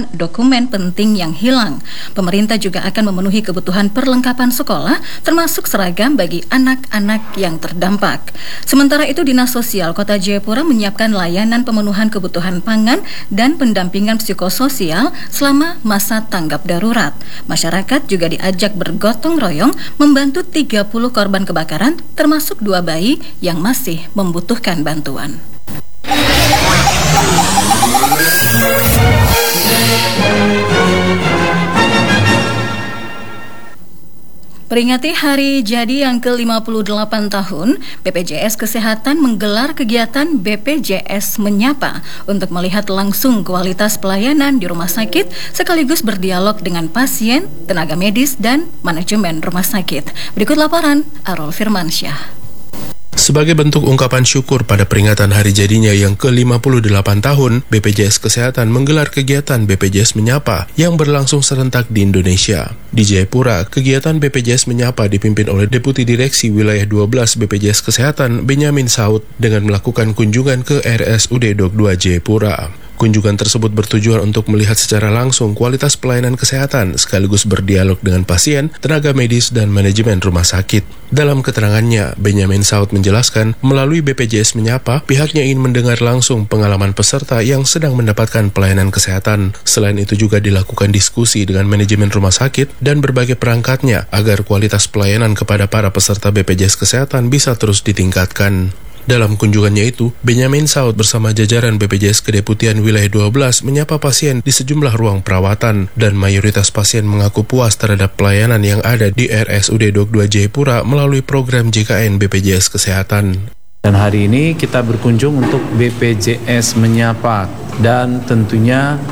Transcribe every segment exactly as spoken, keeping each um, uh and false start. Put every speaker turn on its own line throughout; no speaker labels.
penemuan dokumen penting yang hilang. Pemerintah juga akan memenuhi kebutuhan perlengkapan sekolah, termasuk seragam bagi anak-anak yang terdampak. Sementara itu, Dinas Sosial Kota Jayapura menyiapkan layanan pemenuhan kebutuhan pangan dan pendampingan psikososial selama masa tanggap darurat. Masyarakat juga diajak bergotong royong membantu tiga puluh korban kebakaran, termasuk dua bayi yang masih membutuhkan bantuan. Peringati hari jadi yang ke lima puluh delapan tahun, B P J S Kesehatan menggelar kegiatan B P J S Menyapa untuk melihat langsung kualitas pelayanan di rumah sakit sekaligus berdialog dengan pasien, tenaga medis, dan manajemen rumah sakit. Berikut laporan Arul Firmansyah.
Sebagai bentuk ungkapan syukur pada peringatan hari jadinya yang ke lima puluh delapan tahun, B P J S Kesehatan menggelar kegiatan B P J S Menyapa yang berlangsung serentak di Indonesia. Di Jayapura, kegiatan B P J S Menyapa dipimpin oleh Deputi Direksi Wilayah dua belas B P J S Kesehatan Benyamin Saud dengan melakukan kunjungan ke R S U D Dok dua Jayapura. Kunjungan tersebut bertujuan untuk melihat secara langsung kualitas pelayanan kesehatan sekaligus berdialog dengan pasien, tenaga medis, dan manajemen rumah sakit. Dalam keterangannya, Benyamin Saud menjelaskan, melalui B P J S Menyapa, pihaknya ingin mendengar langsung pengalaman peserta yang sedang mendapatkan pelayanan kesehatan. Selain itu juga dilakukan diskusi dengan manajemen rumah sakit dan berbagai perangkatnya agar kualitas pelayanan kepada para peserta B P J S Kesehatan bisa terus ditingkatkan. Dalam kunjungannya itu, Benyamin Saud bersama jajaran B P J S Kedeputian Wilayah dua belas menyapa pasien di sejumlah ruang perawatan dan mayoritas pasien mengaku puas terhadap pelayanan yang ada di R S U D Dok dua Jayapura melalui program J K N B P J S Kesehatan.
Dan hari ini kita berkunjung untuk B P J S Menyapa dan tentunya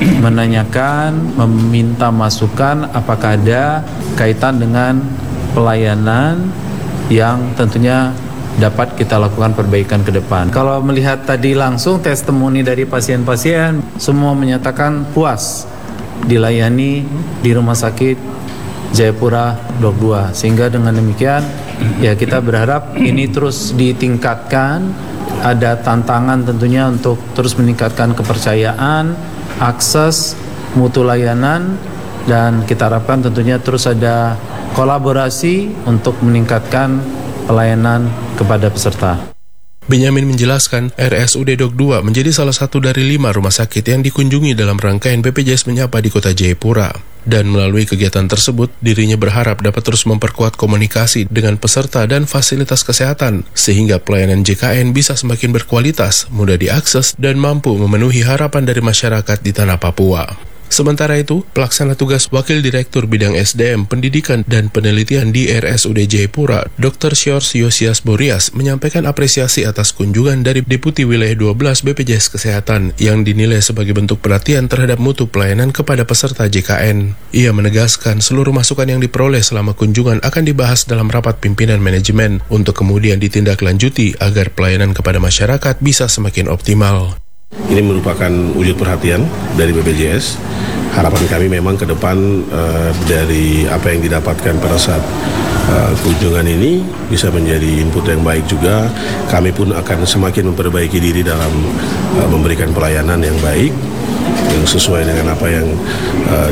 menanyakan, meminta masukan apakah ada kaitan dengan pelayanan yang tentunya dapat kita lakukan perbaikan ke depan. Kalau melihat tadi langsung testimoni dari pasien-pasien, semua menyatakan puas dilayani di Rumah Sakit Jayapura Dok dua. Sehingga dengan demikian, ya kita berharap ini terus ditingkatkan. Ada tantangan tentunya untuk terus meningkatkan kepercayaan, akses, mutu layanan, dan kita harapkan tentunya terus ada kolaborasi untuk meningkatkan pelayanan kepada peserta.
Benyamin menjelaskan, R S U D Dok dua menjadi salah satu dari lima rumah sakit yang dikunjungi dalam rangkaian B P J S Menyapa di Kota Jayapura. Dan melalui kegiatan tersebut, dirinya berharap dapat terus memperkuat komunikasi dengan peserta dan fasilitas kesehatan, sehingga pelayanan J K N bisa semakin berkualitas, mudah diakses, dan mampu memenuhi harapan dari masyarakat di tanah Papua. Sementara itu, pelaksana tugas Wakil Direktur Bidang S D M, Pendidikan dan Penelitian di R S U D Jayapura, Doktor Syors Yosias Borias, menyampaikan apresiasi atas kunjungan dari Deputi Wilayah dua belas B P J S Kesehatan yang dinilai sebagai bentuk perhatian terhadap mutu pelayanan kepada peserta J K N. Ia menegaskan seluruh masukan yang diperoleh selama kunjungan akan dibahas dalam rapat pimpinan manajemen untuk kemudian ditindaklanjuti agar pelayanan kepada masyarakat bisa semakin optimal.
Ini merupakan wujud perhatian dari B P J S. Harapan kami memang ke depan uh, dari apa yang didapatkan pada saat uh, kunjungan ini bisa menjadi input yang baik juga. Kami pun akan semakin memperbaiki diri dalam uh, memberikan pelayanan yang baik, yang sesuai dengan apa yang uh,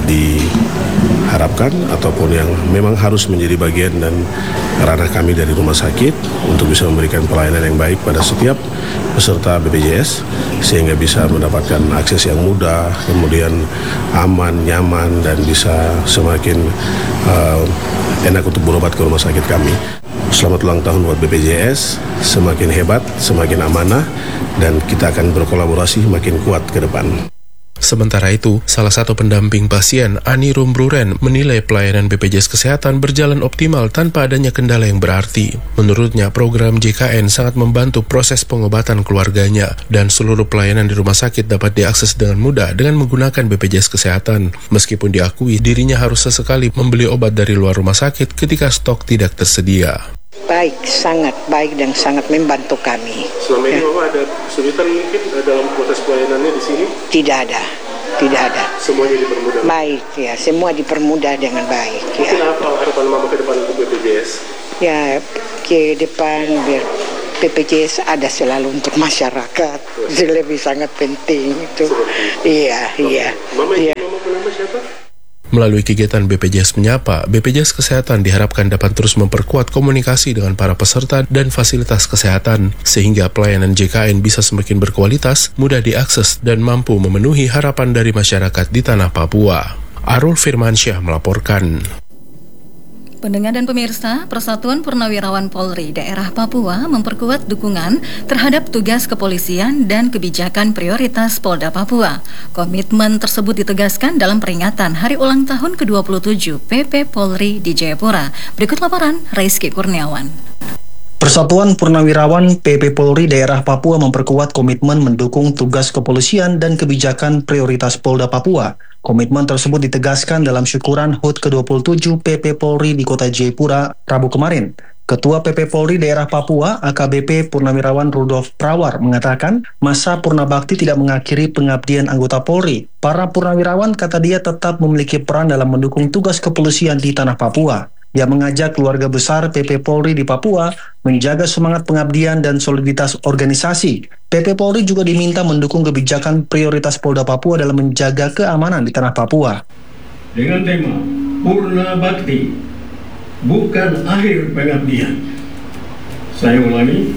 diharapkan ataupun yang memang harus menjadi bagian dan ranah kami dari rumah sakit untuk bisa memberikan pelayanan yang baik pada setiap peserta B P J S sehingga bisa mendapatkan akses yang mudah, kemudian aman, nyaman, dan bisa semakin uh, enak untuk berobat ke rumah sakit kami. Selamat ulang tahun buat B P J S, semakin hebat, semakin amanah, dan kita akan berkolaborasi makin kuat ke depan.
Sementara itu, salah satu pendamping pasien, Ani Rumbruren, menilai pelayanan B P J S Kesehatan berjalan optimal tanpa adanya kendala yang berarti. Menurutnya, program J K N sangat membantu proses pengobatan keluarganya dan seluruh pelayanan di rumah sakit dapat diakses dengan mudah dengan menggunakan B P J S Kesehatan. Meskipun diakui, dirinya harus sesekali membeli obat dari luar rumah sakit ketika stok tidak tersedia.
Baik, sangat baik dan sangat membantu kami.
Selama ini ya. Bapak ada kesulitan mungkin dalam proses pelayanannya di sini?
Tidak ada, tidak ada.
Semuanya dipermudah?
Baik, ya, semua dipermudah dengan baik.
Mungkin
ya.
Apa harapan Mama ke depan untuk B P J S?
Ya, ke depan biar B P J S ada selalu untuk masyarakat. Itu lebih sangat penting itu. Iya, iya.
Mama
iya.
Melalui kegiatan B P J S Menyapa, B P J S Kesehatan diharapkan dapat terus memperkuat komunikasi dengan para peserta dan fasilitas kesehatan, sehingga pelayanan J K N bisa semakin berkualitas, mudah diakses, dan mampu memenuhi harapan dari masyarakat di tanah Papua. Arul Firmansyah melaporkan.
Pendengar dan pemirsa, Persatuan Purnawirawan Polri Daerah Papua memperkuat dukungan terhadap tugas kepolisian dan kebijakan prioritas Polda Papua. Komitmen tersebut ditegaskan dalam peringatan Hari Ulang Tahun ke dua puluh tujuh P P Polri di Jayapura. Berikut laporan Rizky Kurniawan.
Persatuan Purnawirawan P P Polri Daerah Papua memperkuat komitmen mendukung tugas kepolisian dan kebijakan prioritas Polda Papua. Komitmen tersebut ditegaskan dalam syukuran H U T ke dua puluh tujuh P P Polri di Kota Jayapura, Rabu kemarin. Ketua P P Polri Daerah Papua, A K B P Purnawirawan Rudolf Prawar, mengatakan masa Purnabakti tidak mengakhiri pengabdian anggota Polri. Para Purnawirawan, kata dia, tetap memiliki peran dalam mendukung tugas kepolisian di tanah Papua. Dia mengajak keluarga besar P P Polri di Papua menjaga semangat pengabdian dan soliditas organisasi. P P Polri juga diminta mendukung kebijakan prioritas Polda Papua dalam menjaga keamanan di tanah Papua.
Dengan tema Purna Bakti, bukan akhir pengabdian. Saya ulangi,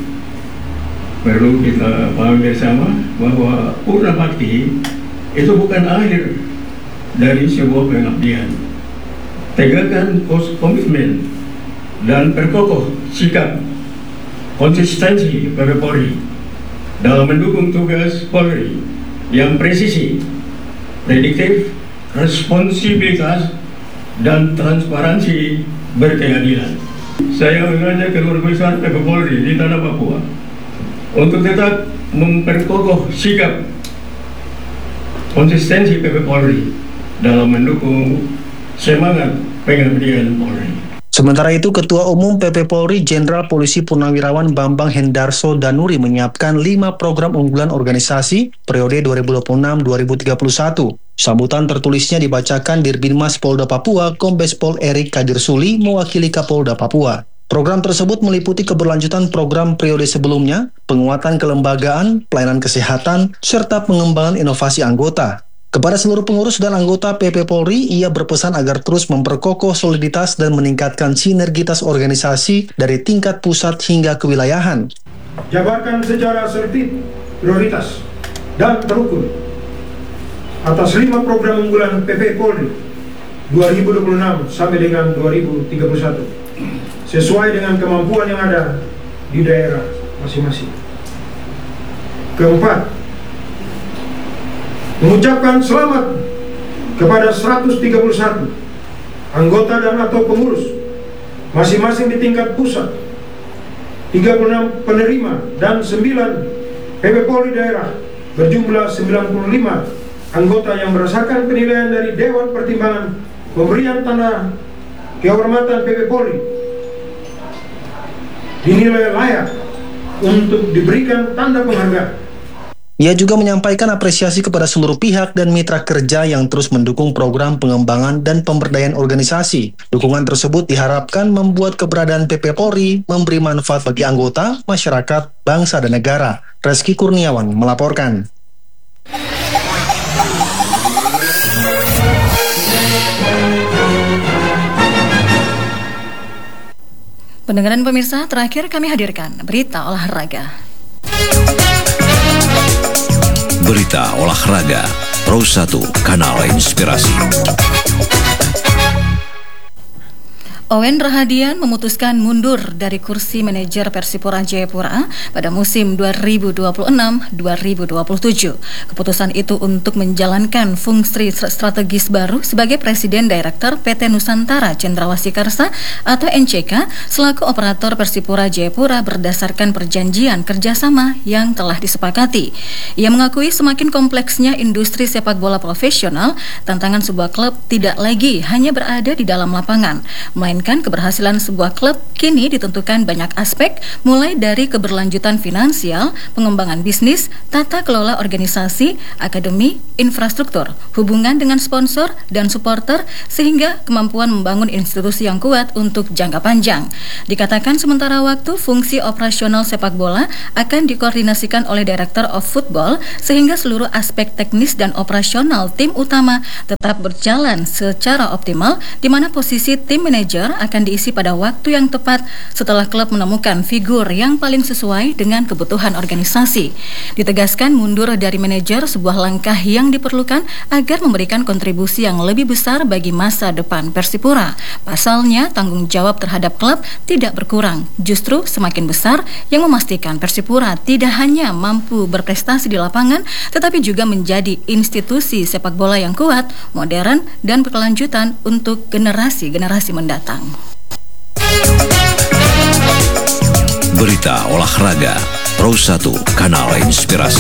perlu kita pahami bersama bahwa Purna Bakti itu bukan akhir dari sebuah pengabdian. Tegakkan komitmen dan perkokoh sikap konsistensi P P Polri dalam mendukung tugas Polri yang presisi, prediktif, responsibilitas, dan transparansi berkeadilan. Saya mengajak keluarga besar P P Polri di tanah Papua untuk tetap memperkokoh sikap konsistensi P P Polri dalam mendukung semangat pengabdian Polri.
Sementara itu, Ketua Umum P P Polri Jenderal Polisi Purnawirawan Bambang Hendarso Danuri menyiapkan lima program unggulan organisasi periode dua ribu dua puluh enam sampai dua ribu tiga puluh satu. Sambutan tertulisnya dibacakan Dirbinmas Polda Papua, Kombes Pol Erik Kadirsuli, mewakili Kapolda Papua. Program tersebut meliputi keberlanjutan program periode sebelumnya, penguatan kelembagaan, pelayanan kesehatan, serta pengembangan inovasi anggota. Kepada seluruh pengurus dan anggota P P Polri, ia berpesan agar terus memperkokoh soliditas dan meningkatkan sinergitas organisasi dari tingkat pusat hingga kewilayahan.
Jabarkan secara selektif, prioritas, dan terukur atas lima program unggulan P P Polri dua ribu dua puluh enam sampai dengan dua ribu tiga puluh satu sesuai dengan kemampuan yang ada di daerah masing-masing. Keempat, mengucapkan selamat kepada seratus tiga puluh satu anggota dan atau pengurus masing-masing di tingkat pusat, tiga puluh enam penerima, dan sembilan P P Polri daerah berjumlah sembilan puluh lima anggota yang berdasarkan penilaian dari Dewan Pertimbangan Pemberian Tanda Kehormatan P P Polri dinilai layak untuk diberikan tanda penghargaan.
Ia juga menyampaikan apresiasi kepada seluruh pihak dan mitra kerja yang terus mendukung program pengembangan dan pemberdayaan organisasi. Dukungan tersebut diharapkan membuat keberadaan P P Polri memberi manfaat bagi anggota, masyarakat, bangsa, dan negara. Rizky Kurniawan melaporkan.
Pendengar dan pemirsa, terakhir kami hadirkan berita olahraga.
Berita olahraga Pro satu, kanal inspirasi.
Owen Rahadian memutuskan mundur dari kursi manajer Persipura Jayapura pada musim dua ribu dua puluh enam dua ribu dua puluh tujuh. Keputusan itu untuk menjalankan fungsi strategis baru sebagai Presiden Direktur P T Nusantara Cendrawasih Karsa atau N C K selaku operator Persipura Jayapura berdasarkan perjanjian kerjasama yang telah disepakati. Ia mengakui semakin kompleksnya industri sepak bola profesional, tantangan sebuah klub tidak lagi hanya berada di dalam lapangan, melainkan melainkan keberhasilan sebuah klub kini ditentukan banyak aspek, mulai dari keberlanjutan finansial, pengembangan bisnis, tata kelola organisasi, akademi, infrastruktur, hubungan dengan sponsor dan supporter, sehingga kemampuan membangun institusi yang kuat untuk jangka panjang. Dikatakan sementara waktu fungsi operasional sepak bola akan dikoordinasikan oleh Director of Football, sehingga seluruh aspek teknis dan operasional tim utama tetap berjalan secara optimal, di mana posisi tim manajer akan diisi pada waktu yang tepat setelah klub menemukan figur yang paling sesuai dengan kebutuhan organisasi. Ditegaskan mundur dari manajer sebuah langkah yang diperlukan agar memberikan kontribusi yang lebih besar bagi masa depan Persipura. Pasalnya, tanggung jawab terhadap klub tidak berkurang, justru semakin besar, yang memastikan Persipura tidak hanya mampu berprestasi di lapangan, tetapi juga menjadi institusi sepak bola yang kuat, modern, dan berkelanjutan untuk generasi-generasi mendatang.
Berita olahraga Pro satu Kanal Inspirasi.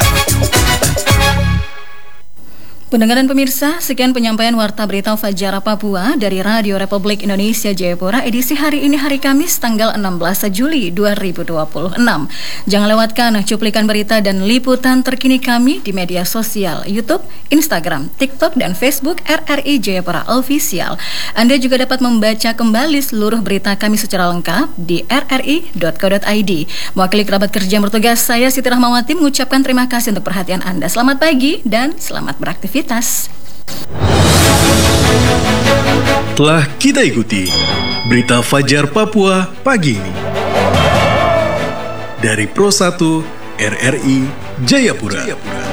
Pendengar dan pemirsa, sekian penyampaian Warta Berita Fajar Papua dari Radio Republik Indonesia Jayapura edisi hari ini, hari Kamis tanggal enam belas Juli dua ribu dua puluh enam. Jangan lewatkan cuplikan berita dan liputan terkini kami di media sosial YouTube, Instagram, TikTok, dan Facebook R R I Jayapura Official. Anda juga dapat membaca kembali seluruh berita kami secara lengkap di r r i dot co dot i d. Mewakili kerabat kerja yang bertugas, saya Siti Rahmawati mengucapkan terima kasih untuk perhatian Anda. Selamat pagi dan selamat beraktivitas.
Telah kita ikuti Berita Fajar Papua pagi ini dari Pro satu R R I Jayapura.